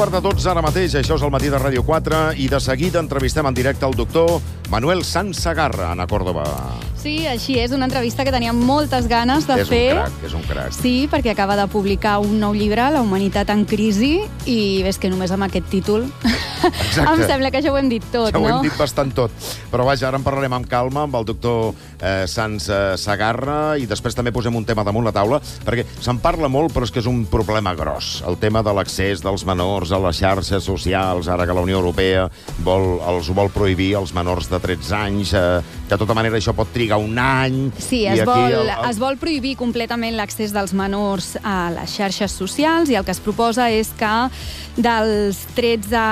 De 12 ara mateix, això és el matí de Ràdio 4 i de seguida entrevistem en directe el doctor Manuel Sansegarra, Ana Córdoba. Sí, així és, una entrevista que teníem moltes ganes de fer. És un crac. Sí, perquè acaba de publicar un nou llibre, La humanitat en crisi, i ves que només amb aquest títol em sembla que ja ho hem dit tot, no? Ja ho hem dit bastant tot. Però vaja, ara en parlarem amb calma amb el doctor Sansegarra i després també posem un tema damunt la taula, perquè se'n parla molt, però és que és un problema gros. El tema de l'accés dels menors a les xarxes socials, ara que la Unió Europea els ho vol prohibir als menors de 13 anys. De tota manera, això pot trigar un any. Sí, es vol prohibir completament l'accés dels menors a les xarxes socials i el que es proposa és que dels 13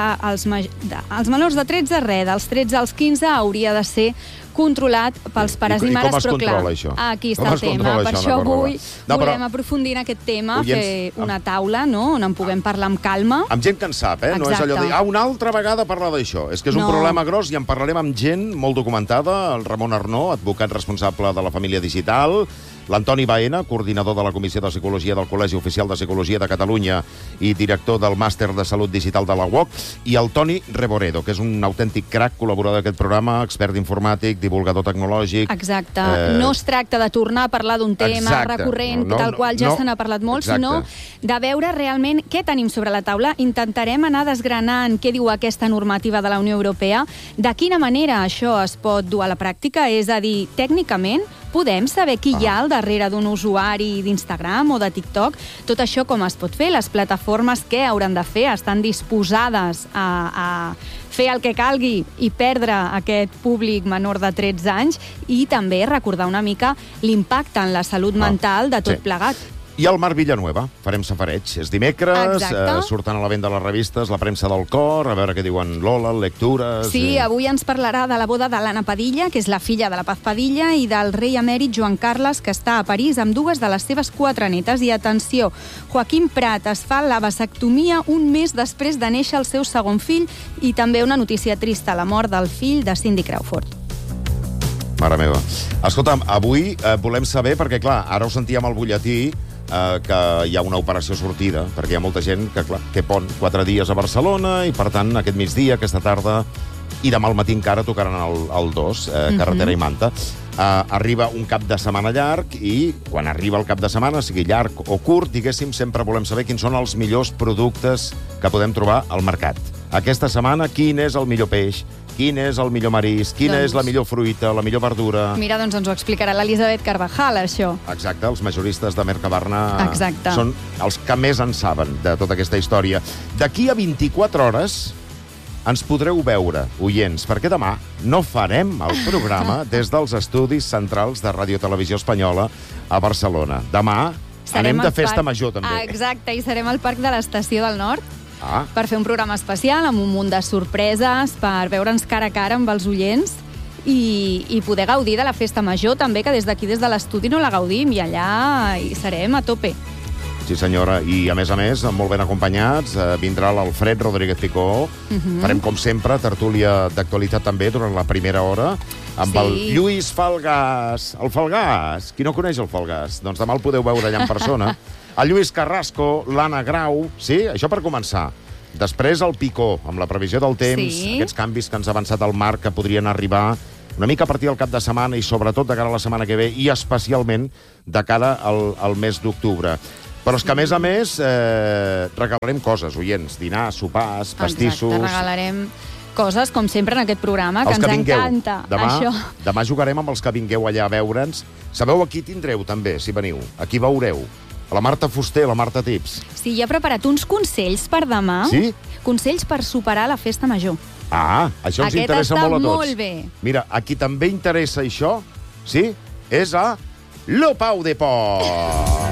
als menors de 13, dels 13 als 15 hauria de ser controlat pels pares i mares, però clar, aquí està el tema. Per això avui volem aprofundir en aquest tema, fer una taula, no?, on en puguem parlar amb calma. Amb gent que en sap, eh? No és allò de una altra vegada parlar d'això. És que és un problema gros i en parlarem amb gent molt documentada, el Ramon Arnó, advocat responsable de la Família Digital, l'Antoni Baena, coordinador de la Comissió de Psicologia del Col·legi Oficial de Psicologia de Catalunya i director del Màster de Salut Digital de la UOC, i el Toni Reboredo, que és un autèntic crac, col·laborador d'aquest programa, expert informàtic, divulgador tecnològic. Exacte. No es tracta de tornar a parlar d'un tema recurrent, del qual ja se n'ha parlat molt, sinó de veure realment què tenim sobre la taula. Intentarem anar desgranant què diu aquesta normativa de la Unió Europea, de quina manera això es pot dur a la pràctica, és a dir, tècnicament, podem saber qui hi ha al darrere d'un usuari d'Instagram o de TikTok? Tot això com es pot fer? Les plataformes què hauran de fer? Estan disposades a fer el que calgui i perdre aquest públic menor de 13 anys i també recordar una mica l'impacte en la salut mental de tot plegat. I el Marc Villanueva, farem safareig. És dimecres, surten a la venda les revistes, la premsa del cor, a veure què diuen Lola, lectures... Sí, avui ens parlarà de la boda de l'Anna Padilla, que és la filla de la Paz Padilla, i del rei emèrit Joan Carles, que està a París amb dues de les seves 4 netes. I atenció, Joaquim Prat es fa la vasectomia un mes després de néixer el seu segon fill, i també una notícia trista, la mort del fill de Cindy Crawford. Mare meva. Escolta'm, avui volem saber, perquè clar, ara ho sentíem al butlletí, que hi ha una operació sortida, perquè hi ha molta gent que, clar, té pont 4 dies a Barcelona i, per tant, aquest migdia, aquesta tarda i demà al matí encara tocaran el 2, carretera i Manta. Arriba un cap de setmana llarg i, quan arriba el cap de setmana, sigui llarg o curt, diguéssim, sempre volem saber quins són els millors productes que podem trobar al mercat. Aquesta setmana, quin és el millor peix? Quin és el millor marisc? Quina és la millor fruita, la millor verdura? Mira, doncs ens ho explicarà l'Elisabet Carvajal, això. Exacte, els majoristes de Mercabarna són els que més en saben de tota aquesta història. D'aquí a 24 hores ens podreu veure, oients, perquè demà no farem el programa des dels estudis centrals de Ràdio Televisió Espanyola a Barcelona. Demà anem de festa major, també. Exacte, i serem al Parc de l'Estació del Nord, per fer un programa especial amb un munt de sorpreses, per veure'ns cara a cara amb els oients i poder gaudir de la festa major també, que des d'aquí, des de l'estudi, no la gaudim, i allà hi serem a tope. Sí, senyora, i a més, molt ben acompanyats, vindrà l'Alfred Rodríguez Picó, farem com sempre tertúlia d'actualitat també durant la primera hora, amb el Lluís Falgàs. El Falgàs, qui no coneix el Falgàs? Doncs demà el podeu veure allà en persona. El Lluís Carrasco, l'Anna Grau, sí, això per començar. Després el Picó, amb la previsió del temps, aquests canvis que ens ha avançat el Marc, que podrien arribar una mica a partir del cap de setmana i sobretot de cara a la setmana que ve i especialment de cara al mes d'octubre. Però és que, a més, regalarem coses, oients, dinars, sopars, pastissos... Exacte, regalarem coses, com sempre, en aquest programa, que ens encanta. Demà jugarem amb els que vingueu allà a veure'ns. Sabeu a qui tindreu, també, si veniu? A qui veureu? A la Marta Fuster, a la Marta Tips. Sí, ja he preparat uns consells per demà. Sí? Consells per superar la festa major. Això ens interessa molt a tots. Molt bé. Mira, a qui també interessa això, sí, és a Lo Pau de Port.